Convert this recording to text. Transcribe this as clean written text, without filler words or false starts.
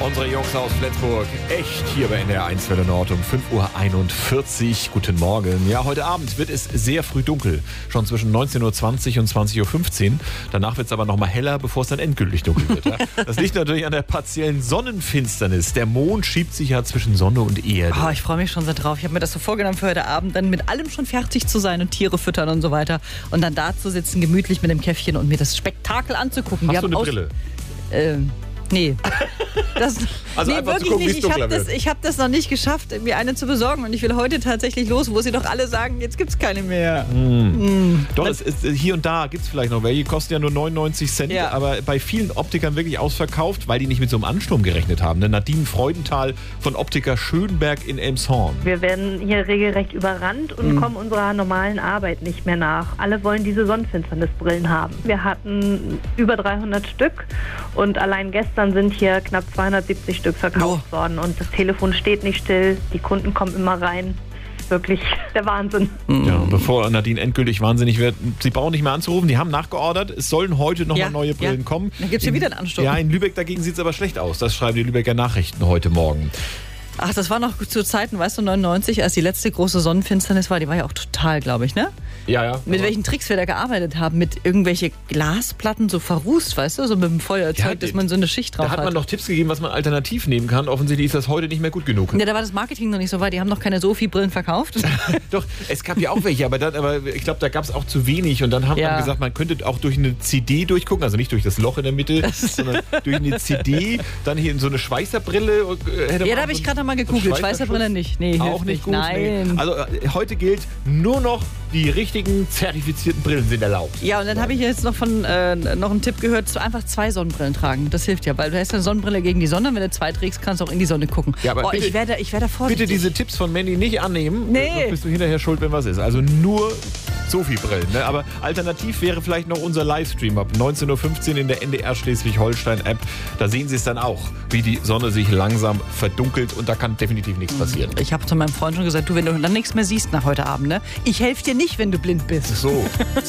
Unsere Jungs aus Flensburg, echt hier bei NDR 1 Welle Nord um 5:41 Uhr. Guten Morgen. Ja, heute Abend wird es sehr früh dunkel. Schon zwischen 19:20 Uhr und 20:15 Uhr. Danach wird es aber noch mal heller, bevor es dann endgültig dunkel wird. Ja? Das liegt natürlich an der partiellen Sonnenfinsternis. Der Mond schiebt sich ja zwischen Sonne und Erde. Oh, ich freue mich schon sehr drauf. Ich habe mir das so vorgenommen für heute Abend, dann mit allem schon fertig zu sein und Tiere füttern und so weiter. Und dann da zu sitzen, gemütlich mit dem Käffchen und mir das Spektakel anzugucken. Hast du eine Brille? Nee. Also einfach zu gucken, wie es dunkler wird. Ich habe das noch nicht geschafft, mir eine zu besorgen. Und ich will heute tatsächlich los, wo sie doch alle sagen, jetzt gibt es keine mehr. Doch, es ist, hier und da gibt es vielleicht noch welche. Die kosten ja nur 99 Cent. Ja. Aber bei vielen Optikern wirklich ausverkauft, weil die nicht mit so einem Ansturm gerechnet haben. Nadine Freudenthal von Optiker Schönberg in Elmshorn. Wir werden hier regelrecht überrannt und kommen unserer normalen Arbeit nicht mehr nach. Alle wollen diese Sonnenfinsternisbrillen haben. Wir hatten über 300 Stück und allein gestern sind hier knapp 270 Stück verkauft worden. Und das Telefon steht nicht still, die Kunden kommen immer rein. Wirklich der Wahnsinn. Ja, und bevor Nadine endgültig wahnsinnig wird, sie brauchen nicht mehr anzurufen, die haben nachgeordert, es sollen heute nochmal neue Brillen kommen. Dann gibt es hier wieder einen Ansturm. Ja, in Lübeck dagegen sieht es aber schlecht aus, das schreiben die Lübecker Nachrichten heute Morgen. Ach, das war noch zu Zeiten, weißt du, 99, als die letzte große Sonnenfinsternis war, die war ja auch total, glaube ich, ne? Ja. Mit welchen Tricks wir da gearbeitet haben, mit irgendwelche Glasplatten so verrußt, weißt du, so mit dem Feuerzeug, dass man so eine Schicht drauf hat. Da hat man hat. noch Tipps gegeben, was man alternativ nehmen kann. Offensichtlich ist das heute nicht mehr gut genug. Ja, da war das Marketing noch nicht so weit, die haben noch keine Sophie-Brillen verkauft. Doch, es gab ja auch welche, aber ich glaube, da gab es auch zu wenig. Und dann haben wir gesagt, man könnte auch durch eine CD durchgucken, also nicht durch das Loch in der Mitte, sondern durch eine CD, dann hier in so eine Schweißerbrille. Ja, da habe ich gerade noch mal gegoogelt. Schweißerbrille nicht. Nee, auch nicht gut. Nein. Nee. Also heute gilt, nur noch die richtigen zertifizierten Brillen sind erlaubt. Ja, und dann habe ich jetzt noch noch einen Tipp gehört, einfach 2 Sonnenbrillen tragen. Das hilft ja, weil du hast eine Sonnenbrille gegen die Sonne. Wenn du 2 trägst, kannst du auch in die Sonne gucken. Ja, aber ich werde vorsichtig. Bitte diese Tipps von Mandy nicht annehmen. Nee. Sonst bist du hinterher schuld, wenn was ist. Also nur Sophie-Brillen. Ne? Aber alternativ wäre vielleicht noch unser Livestream ab 19:15 Uhr in der NDR Schleswig-Holstein-App. Da sehen Sie es dann auch, wie die Sonne sich langsam verdunkelt und da kann definitiv nichts passieren. Ich habe zu meinem Freund schon gesagt, du, wenn du dann nichts mehr siehst nach heute Abend, ne? Ich helfe dir nicht, wenn du blind bist. So.